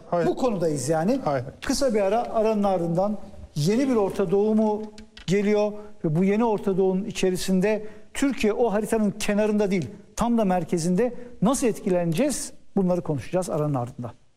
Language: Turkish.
Hayır. Bu konudayız yani. Hayır. Kısa bir aranın ardından yeni bir Orta Doğu mu geliyor ve bu yeni Orta Doğu'nun içerisinde Türkiye o haritanın kenarında değil, tam da merkezinde nasıl etkileneceğiz? Bunları konuşacağız aranın ardından.